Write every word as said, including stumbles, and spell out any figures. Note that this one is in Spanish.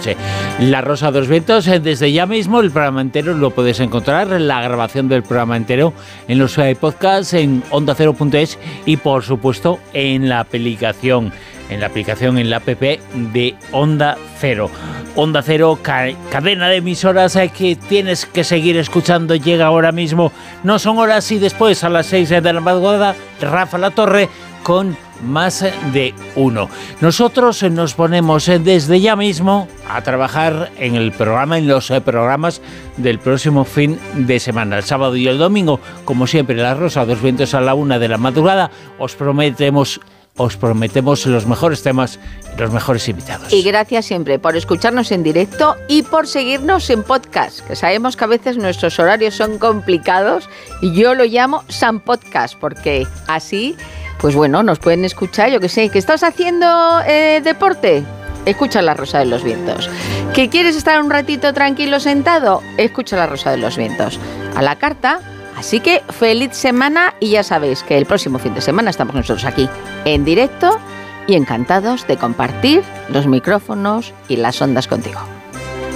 noche. La Rosa de los Vientos, desde ya mismo, el programa entero lo puedes encontrar, la grabación del programa entero en los podcasts, en onda cero punto es y, por supuesto, en la aplicación, en la aplicación, en la app de Onda Cero. Onda Cero, ca- cadena de emisoras eh, que tienes que seguir escuchando. Llega ahora mismo, no son horas y después, a las seis de la madrugada, Rafa La Torre con Más de Uno. Nosotros nos ponemos desde ya mismo a trabajar en el programa, en los programas del próximo fin de semana. El sábado y el domingo, como siempre, La Rosa de los Vientos a la una de la madrugada. Os prometemos... Os prometemos los mejores temas y los mejores invitados. Y gracias siempre por escucharnos en directo y por seguirnos en podcast, que sabemos que a veces nuestros horarios son complicados y yo lo llamo San Podcast, porque así, pues bueno, nos pueden escuchar, yo que sé, que estás haciendo eh, deporte, escucha La Rosa de los Vientos. ¿Que quieres estar un ratito tranquilo sentado? Escucha La Rosa de los Vientos. A la carta. Así que feliz semana y ya sabéis que el próximo fin de semana estamos nosotros aquí en directo y encantados de compartir los micrófonos y las ondas contigo.